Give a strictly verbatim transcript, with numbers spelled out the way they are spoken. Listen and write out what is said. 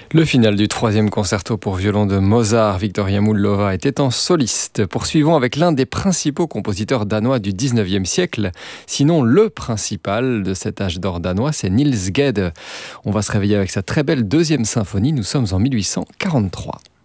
Le final du troisième concerto pour violon de Mozart, Victoria Moudlova, était en soliste. Poursuivons avec l'un des principaux compositeurs danois du dix-neuvième siècle. Sinon, le principal de cet âge d'or danois, c'est Niels Gade. On va se réveiller avec sa très belle deuxième symphonie. Nous sommes en mille huit cent quarante-trois.